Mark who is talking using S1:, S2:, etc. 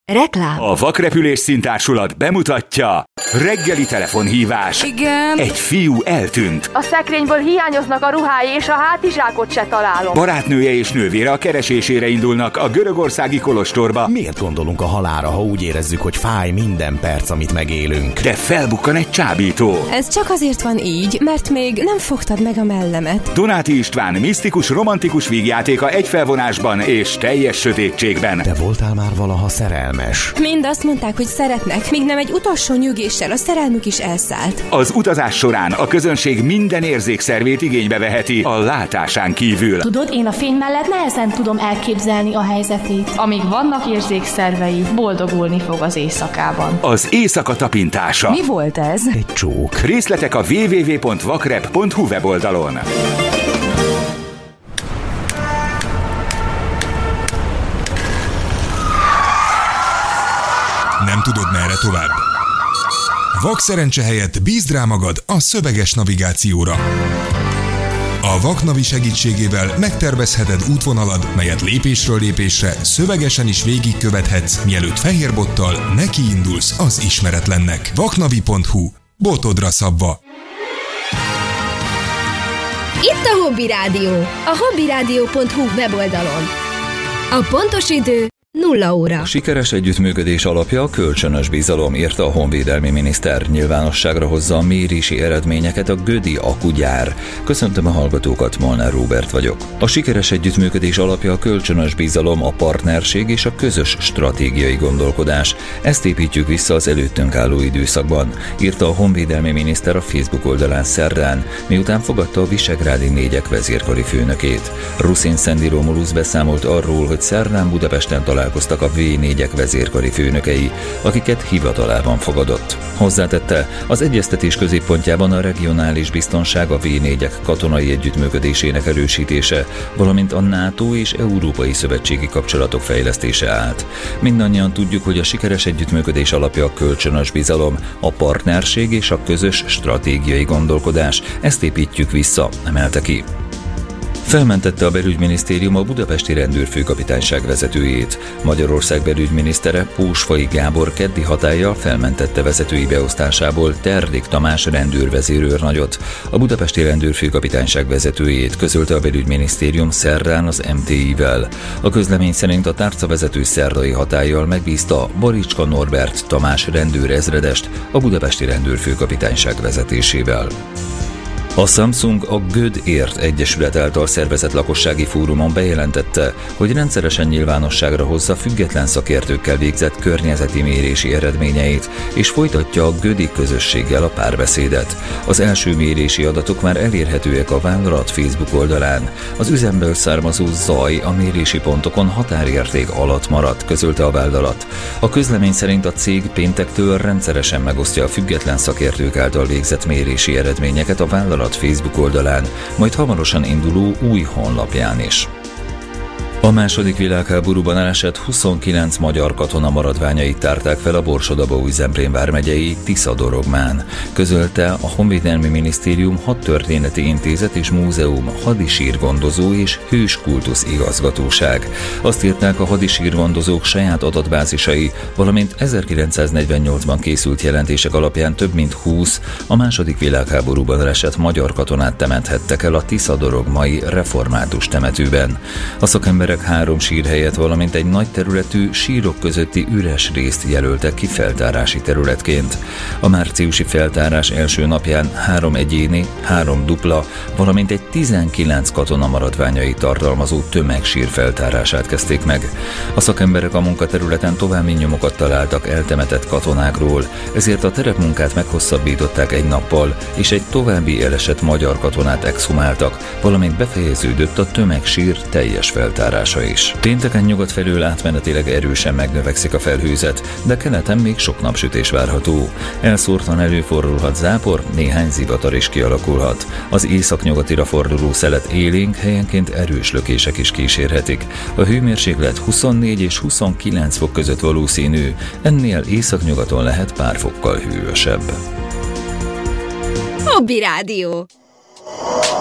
S1: Reklám.
S2: A Vakrepülés Színtársulat bemutatja reggeli telefonhívás.
S1: Igen.
S2: Egy fiú eltűnt.
S3: A szekrényből hiányoznak a ruhái, és a hátizsákot se találom.
S2: Barátnője és nővére a keresésére indulnak a görögországi kolostorba.
S4: Miért gondolunk a halálra, ha úgy érezzük, hogy fáj minden perc, amit megélünk?
S2: De felbukkan egy csábító.
S1: Ez csak azért van így, mert még nem fogtad meg a mellemet.
S2: Donáti István misztikus, romantikus vígjátéka egy felvonásban és teljes sötétségben.
S4: Te voltál már valaha szerelmes?
S1: Mind azt mondták, hogy szeretnek, míg nem egy utolsó nyügéssel a szerelmük is elszállt.
S2: Az utazás során a közönség minden érzékszervét igénybe veheti a látásán kívül.
S5: Tudod, én a fény mellett nehezen tudom elképzelni a helyzetét.
S3: Amíg vannak érzékszervei, boldogulni fog az éjszakában.
S2: Az éjszaka tapintása.
S1: Mi volt ez?
S4: Egy csók.
S2: Részletek a www.vakrep.hu weboldalon.
S6: Nem tudod, merre tovább? Vak szerencse helyett bízd rá magad a szöveges navigációra. A Vaknavi segítségével megtervezheted útvonalad, melyet lépésről lépésre szövegesen is végigkövethetsz, mielőtt fehér bottal nekiindulsz az ismeretlennek. Vaknavi.hu. Botodra szabva.
S7: Itt a Hobby Rádió, a hobbyradio.hu weboldalon. A pontos idő 0 óra.
S8: A sikeres együttműködés alapja a kölcsönös bizalom, írta a honvédelmi miniszter. Nyilvánosságra hozza a mérési eredményeket a Gödi akugyár. Köszöntöm a hallgatókat, Molnár Róbert vagyok. A sikeres együttműködés alapja a kölcsönös bizalom, a partnerség és a közös stratégiai gondolkodás. Ezt építjük vissza az előttünk álló időszakban, írta a honvédelmi miniszter a Facebook oldalán szerdán, miután fogadta a Visegrádi négyek vezérkari főnökét. Ruszin Szendi Romulusz beszámolt arról, hogy szerdán Budapesten találkoztak a V4-ek vezérkari főnökei, akiket hivatalában fogadott. Hozzátette, az egyeztetés középpontjában a regionális biztonság, a V4-ek katonai együttműködésének erősítése, valamint a NATO és európai szövetségi kapcsolatok fejlesztése állt. Mindannyian tudjuk, hogy a sikeres együttműködés alapja a kölcsönös bizalom, a partnerség és a közös stratégiai gondolkodás. Ezt építjük vissza, emelte ki. Felmentette a belügyminisztérium a budapesti rendőrfőkapitányság vezetőjét. Magyarország belügyminisztere, Pósfai Gábor keddi hatállyal felmentette vezetői beosztásából Terlik Tamás rendőrvezérőrnagyot. A budapesti rendőrfőkapitányság vezetőjét közölte a belügyminisztérium szerdán az MTI-vel. A közlemény szerint a tárcavezető szerdai hatállyal megbízta Baricska Norbert Tamás rendőrezredest a budapesti rendőrfőkapitányság vezetésével. A Samsung a Göd-ért Egyesület által szervezett lakossági fórumon bejelentette, hogy rendszeresen nyilvánosságra hozza független szakértőkkel végzett környezeti mérési eredményeit, és folytatja a gödi közösséggel a párbeszédet. Az első mérési adatok már elérhetőek a vállalat Facebook oldalán. Az üzemből származó zaj a mérési pontokon határérték alatt maradt, közölte a vállalat. A közlemény szerint a cég péntektől rendszeresen megosztja a független szakértők által végzett mérési eredményeket a vállalat Facebook oldalán, majd hamarosan induló új honlapján is. A második világháborúban elesett 29 magyar katona maradványait tárták fel a Borsod-Abaúj-Zemplén vármegyei Tiszadorogmán. Közölte a Honvédelmi Minisztérium Hadtörténeti Intézet és Múzeum hadisírgondozó és hőskultusz igazgatóság. Azt írták, a hadisírgondozók saját adatbázisai, valamint 1948-ban készült jelentések alapján több mint 20 a második világháborúban elesett magyar katonát temethettek el a Tiszadorogmai református temetőben. A szakemberek 3 sírhelyet, valamint egy nagy területű sírok közötti üres részt jelöltek ki feltárási területként. A márciusi feltárás első napján 3 egyéni, 3 dupla, valamint egy 19 katona maradványait tartalmazó tömegsír feltárását kezdték meg. A szakemberek a munkaterületen további nyomokat találtak eltemetett katonákról, ezért a terepmunkát meghosszabbították egy nappal, és egy további elesett magyar katonát exhumáltak, valamint befejeződött a tömegsír teljes feltárása is. Pénteken nyugat felől átmenetileg erősen megnövekszik a felhőzet, de keleten még sok napsütés várható. Elszórtan előfordulhat zápor, néhány zivatar is kialakulhat. Az északnyugatira forduló szelet élénk, helyenként erős lökések is kísérhetik. A hőmérséklet 24 és 29 fok között valószínű, ennél északnyugaton lehet pár fokkal hűvösebb.
S7: Hobby Rádió.